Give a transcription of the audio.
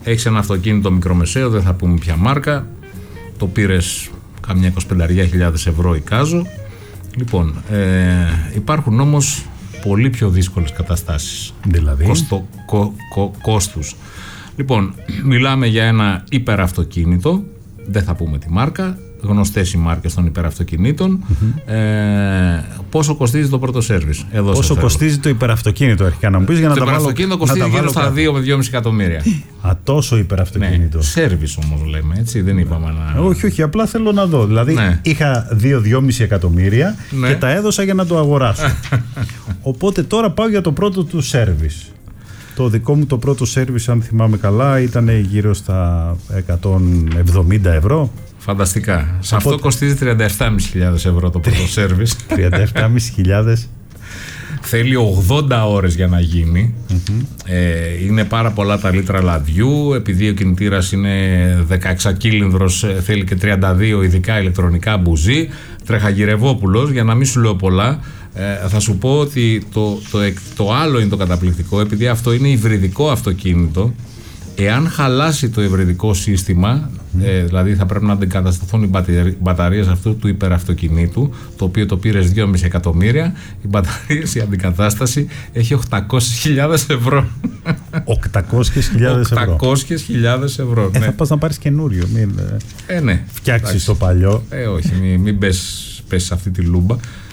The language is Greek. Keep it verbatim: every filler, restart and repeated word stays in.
έχεις ένα αυτοκίνητο μικρομεσαίο, δεν θα πούμε ποια μάρκα, το πήρες καμιά είκοσι πέντε χιλιάδες ευρώ εικάζω. Λοιπόν, ε, υπάρχουν όμως πολύ πιο δύσκολες καταστάσεις. Δηλαδή Κοστο, κο, κο, κόστους. Λοιπόν, μιλάμε για ένα υπεραυτοκίνητο, δεν θα πούμε τη μάρκα, γνωστές οι μάρκες των υπεραυτοκινήτων. Mm-hmm. Ε, πόσο κοστίζει το πρώτο σέρβις? Εδώ πόσο κοστίζει το υπεραυτοκίνητο, αρχικά να μου πεις, για να το τα βάλω. Το υπεραυτοκίνητο κοστίζει γύρω στα δύο με δυόμισι εκατομμύρια. Α, τόσο υπεραυτοκίνητο. Ναι, σέρβις όμως λέμε, έτσι, δεν είπαμε να... Όχι, όχι, απλά θέλω να δω. Δηλαδή, ναι. είχα δύο με δυόμισι εκατομμύρια, ναι, και τα έδωσα για να το αγοράσω. Οπότε τώρα πάω για το πρώτο του σέρβις. Το δικό μου το πρώτο σέρβις, αν θυμάμαι καλά, ήταν γύρω στα εκατόν εβδομήντα ευρώ. Φανταστικά. Σε αυτό Οπότε... κοστίζει τριάντα επτά χιλιάδες ευρώ το πρώτο σέρβις. τριάντα επτά χιλιάδες. Θέλει ογδόντα ώρες για να γίνει. Mm-hmm. Ε, είναι πάρα πολλά τα λίτρα λαδιού. Επειδή ο κινητήρας είναι δεκαέξι κύλινδρος, θέλει και τριάντα δύο ειδικά ηλεκτρονικά μπουζί. Τρεχαγυρευόπουλος, για να μην σου λέω πολλά. Ε, θα σου πω ότι το, το, το, το άλλο είναι το καταπληκτικό, επειδή αυτό είναι υβριδικό αυτοκίνητο. Εάν χαλάσει το υβριδικό σύστημα, mm. ε, δηλαδή θα πρέπει να αντικατασταθούν οι μπαταρίες αυτού του υπεραυτοκινήτου, το οποίο το πήρες δύο κόμμα πέντε εκατομμύρια, οι μπαταρίες, η αντικατάσταση έχει οκτακόσιες χιλιάδες ευρώ. οκτακόσιες χιλιάδες ευρώ. οκτακόσιες χιλιάδες ευρώ. Ε, ναι. Θα πας να πάρεις καινούριο, μην ε, ναι. φτιάξεις το παλιό. Ε, όχι, μην, μην πες, πες σε αυτή τη λούμπα.